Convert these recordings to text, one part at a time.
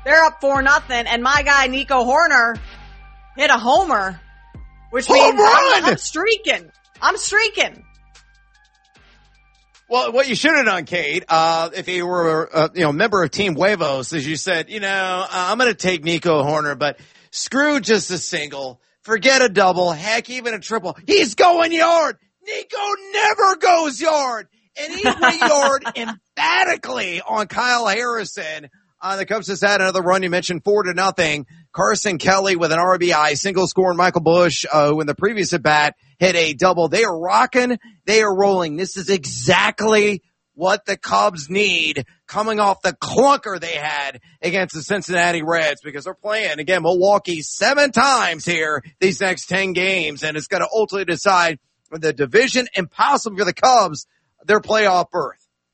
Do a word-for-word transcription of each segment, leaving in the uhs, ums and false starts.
They're up four nothing, and my guy Nico Horner hit a homer, which Home means run! I'm, I'm streaking. I'm streaking. Well, what you should have done, Kate, uh, if you were a, you know, member of Team Huevos, is you said, you know, uh, I'm going to take Nico Horner, but screw just a single, forget a double, heck, even a triple. He's going yard. Nico never goes yard. And he went yard emphatically on Kyle Harrison. Uh, the Cubs just had another run. You mentioned four to nothing. Carson Kelly with an R B I single score. Michael Busch, uh, who in the previous at bat hit a double. They are rocking. They are rolling. This is exactly what the Cubs need coming off the clunker they had against the Cincinnati Reds, because they're playing, again, Milwaukee seven times here these next ten games, and it's going to ultimately decide the division and possibly for the Cubs their playoff berth.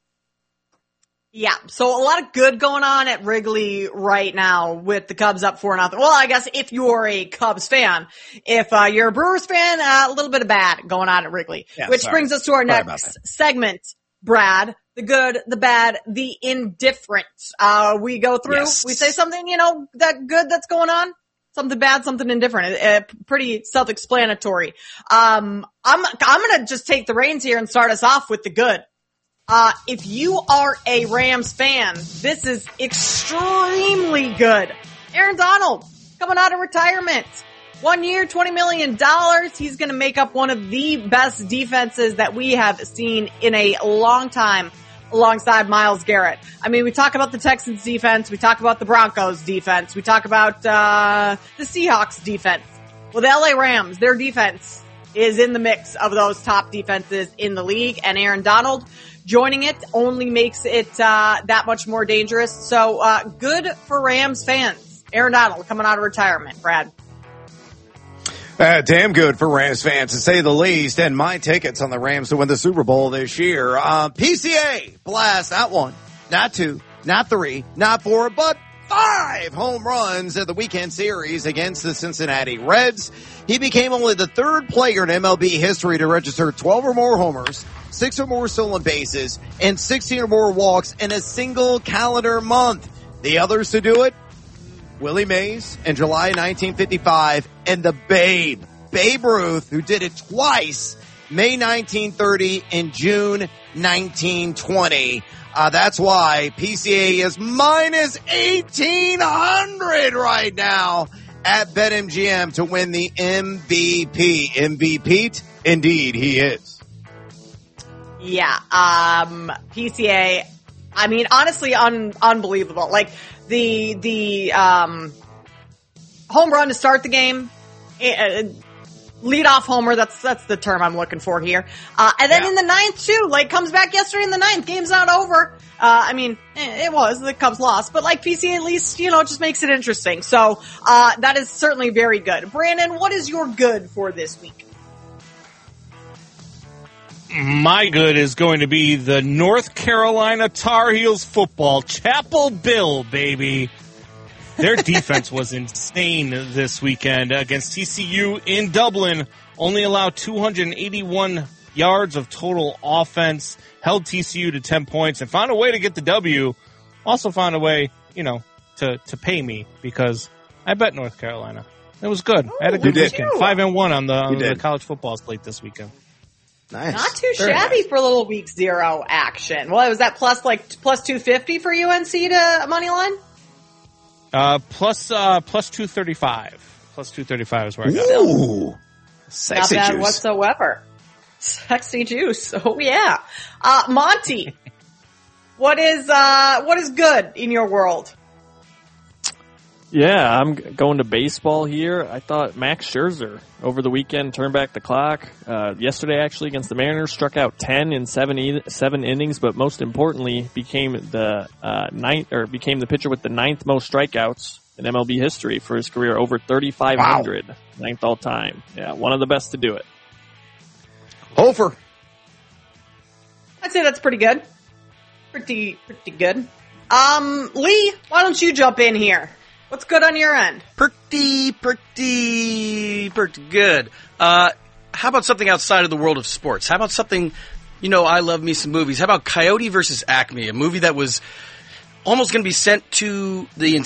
Yeah, so a lot of good going on at Wrigley right now with the Cubs up four nothing. Well, I guess if you're a Cubs fan, if uh, you're a Brewers fan, uh, a little bit of bad going on at Wrigley. Yeah, which sorry. brings us to our Sorry next segment, Brad. The good, the bad, the indifferent. Uh, we go through, Yes. we say something, you know, that good that's going on, something bad, something indifferent. Uh, pretty self-explanatory. Um, I'm, I'm gonna just take the reins here and start us off with the good. Uh, if you are a Rams fan, this is extremely good. Aaron Donald coming out of retirement. One year, twenty million dollars. He's going to make up one of the best defenses that we have seen in a long time alongside Myles Garrett. I mean, we talk about the Texans defense. We talk about the Broncos defense. We talk about, uh, the Seahawks defense. Well, the L A Rams, their defense is in the mix of those top defenses in the league, and Aaron Donald joining it only makes it uh that much more dangerous. So uh good for Rams fans. Aaron Donald coming out of retirement, Brad. Uh, damn good for Rams fans, to say the least, and my tickets on the Rams to win the Super Bowl this year. Uh, P C A blast, not one, not two, not three, not four, but five home runs at the weekend series against the Cincinnati Reds. He became only the third player in M L B history to register twelve or more homers, six or more stolen bases, and sixteen or more walks in a single calendar month. The others to do it, Willie Mays in July nineteen fifty-five, and the Babe, Babe Ruth, who did it twice, May nineteen thirty and June nineteen twenty. Uh, that's why P C A is minus eighteen hundred right now at BetMGM to win the M V P. M V P? Indeed, he is. Yeah, um, P C A, I mean, honestly, un- unbelievable. Like, the, the, um, home run to start the game, uh, lead off homer, that's, that's the term I'm looking for here. Uh, and then Yeah. in the ninth too, like, comes back yesterday in the ninth, game's not over. Uh, I mean, eh, it was, the Cubs lost, but like P C A at least, you know, just makes it interesting. So, uh, that is certainly very good. Brandon, what is your good for this week? My good is going to be the North Carolina Tar Heels football. Chapel Bill, baby. Their defense was insane this weekend against T C U in Dublin. Only allowed two hundred eighty-one yards of total offense. Held T C U to ten points and found a way to get the W. Also found a way, you know, to, to pay me because I bet North Carolina. It was good. I had a good You did. weekend. Five and one on the, on the did. college football slate this weekend. Nice. Not too Very shabby nice. for a little week zero action. Well, was that plus like plus two fifty for U N C to money line? Uh, plus, uh, plus two thirty-five. Plus two thirty-five is where I got it. Ooh. Sexy Not bad juice. whatsoever. Sexy juice. Oh yeah. Uh, Monty, what is, uh, what is good in your world? Yeah, I'm g- going to baseball here. I thought Max Scherzer over the weekend turned back the clock. Uh, yesterday, actually, against the Mariners, struck out ten in seven e- seven innings, but most importantly, became the uh, ninth or became the pitcher with the ninth most strikeouts in M L B history for his career, over thirty-five hundred, wow. Ninth all time. Yeah, one of the best to do it. Hofer. I'd say that's pretty good. Pretty, pretty good. Um, Lee, why don't you jump in here? What's good on your end? Pretty, pretty, pretty good. Uh, how about something outside of the world of sports? How about something, you know, I love me some movies. How about Coyote versus Acme, a movie that was almost going to be sent to the